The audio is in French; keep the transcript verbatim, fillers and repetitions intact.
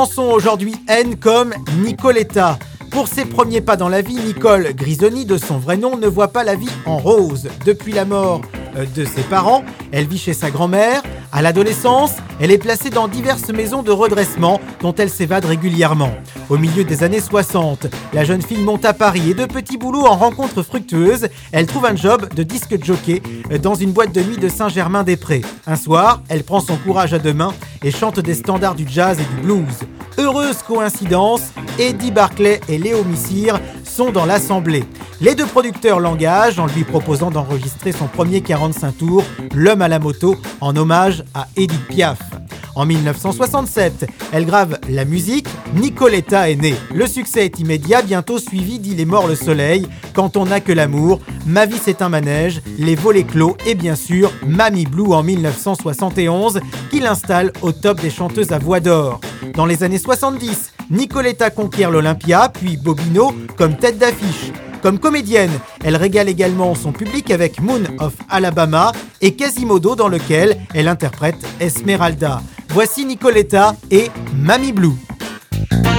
Chanson aujourd'hui N comme Nicoletta. Pour ses premiers pas dans la vie, Nicole Grisoni, de son vrai nom, ne voit pas la vie en rose. Depuis la mort de ses parents, elle vit chez sa grand-mère. À l'adolescence, elle est placée dans diverses maisons de redressement dont elle s'évade régulièrement. Au milieu des années soixante, la jeune fille monte à Paris et de petits boulots en rencontres fructueuses, elle trouve un job de disque jockey dans une boîte de nuit de Saint-Germain-des-Prés. Un soir, elle prend son courage à deux mains et chante des standards du jazz et du blues. Heureuse coïncidence, Eddie Barclay et Léo Missire sont dans l'assemblée. Les deux producteurs l'engagent en lui proposant d'enregistrer son premier quarante-cinq tours, L'Homme à la moto, en hommage à Édith Piaf. En mille neuf cent soixante-sept, elle grave la musique, Nicoletta est née. Le succès est immédiat, bientôt suivi d'Il est mort le soleil, Quand on n'a que l'amour, Ma vie c'est un manège, Les volets clos et bien sûr Mamie Blue en mille neuf cent soixante et onze, qui l'installe au top des chanteuses à voix d'or. Dans les années soixante-dix, Nicoletta conquiert l'Olympia, puis Bobino comme tête d'affiche. Comme comédienne, elle régale également son public avec Moon of Alabama et Quasimodo, dans lequel elle interprète Esmeralda. Voici Nicoletta et Mamie Blue.